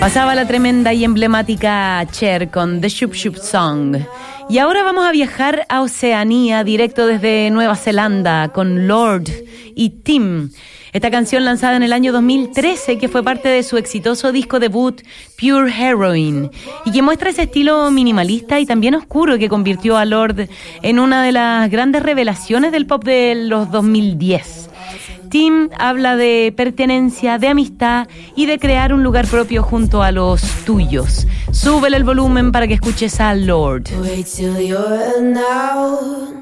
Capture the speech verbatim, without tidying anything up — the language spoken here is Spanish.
Pasaba la tremenda y emblemática Cher con The Shoop Shoop Song. Y ahora vamos a viajar a Oceanía, directo desde Nueva Zelanda, con Lorde y Tim. Esta canción lanzada en el año dos mil trece, que fue parte de su exitoso disco debut Pure Heroine, y que muestra ese estilo minimalista y también oscuro que convirtió a Lorde en una de las grandes revelaciones del pop de los dos mil diez. Tim habla de pertenencia, de amistad y de crear un lugar propio junto a los tuyos. Súbele el volumen para que escuches a Lorde. Wait till you're now.